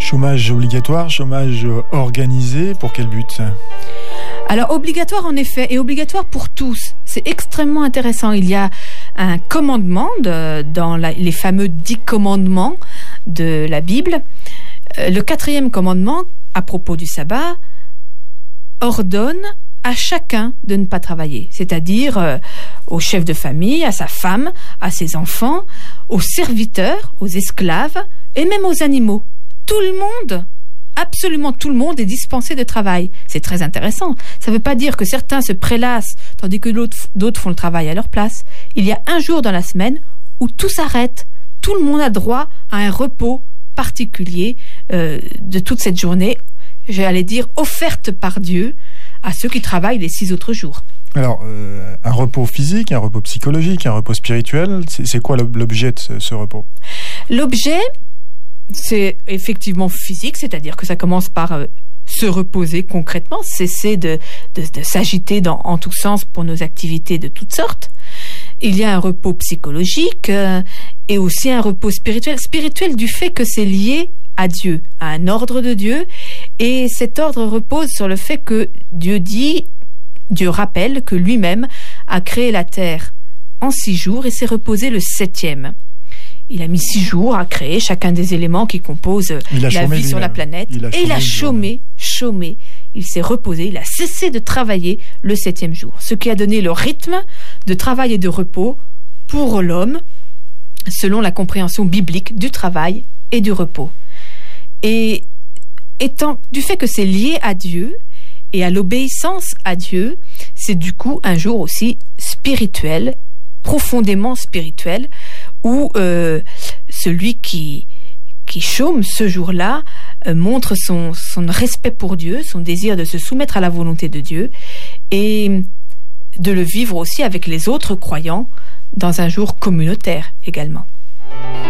Chômage obligatoire, chômage organisé, pour quel but ? Alors obligatoire en effet, et obligatoire pour tous. C'est extrêmement intéressant. Il y a un commandement dans les fameux 10 commandements de la Bible. Le 4e commandement, à propos du sabbat, ordonne à chacun de ne pas travailler, c'est-à-dire au chef de famille, à sa femme, à ses enfants, aux serviteurs, aux esclaves et même aux animaux. Tout le monde, absolument tout le monde est dispensé de travail. C'est très intéressant. Ça ne veut pas dire que certains se prélassent tandis que d'autres font le travail à leur place. Il y a un jour dans la semaine où tout s'arrête. Tout le monde a droit à un repos particulier de toute cette journée, j'allais dire offerte par Dieu à ceux qui travaillent les 6 autres jours. Alors, un repos physique, un repos psychologique, un repos spirituel, c'est quoi l'objet de ce repos ? L'objet, c'est effectivement physique, c'est-à-dire que ça commence par se reposer concrètement, cesser de s'agiter en tous sens pour nos activités de toutes sortes. Il y a un repos psychologique et aussi un repos spirituel. Spirituel du fait que c'est lié à Dieu, à un ordre de Dieu. Et cet ordre repose sur le fait que Dieu rappelle que lui-même a créé la terre en 6 jours et s'est reposé le 7e. Il a mis 6 jours à créer chacun des éléments qui composent la vie sur la planète. Et il a chômé. Il s'est reposé, il a cessé de travailler le 7e jour. Ce qui a donné le rythme de travail et de repos pour l'homme, selon la compréhension biblique du travail et du repos. Et étant du fait que c'est lié à Dieu et à l'obéissance à Dieu, c'est du coup un jour aussi spirituel, profondément spirituel, où celui qui chôme ce jour-là montre son respect pour Dieu, son désir de se soumettre à la volonté de Dieu et de le vivre aussi avec les autres croyants dans un jour communautaire également.